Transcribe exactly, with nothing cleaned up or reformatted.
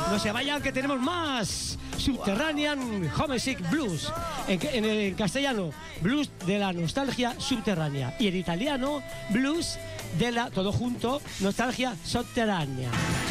no se vayan que tenemos más. Subterranean Homesick Blues. En, en, en castellano, blues de la nostalgia subterránea. Y en italiano, blues de la, todo junto, nostalgia subterránea.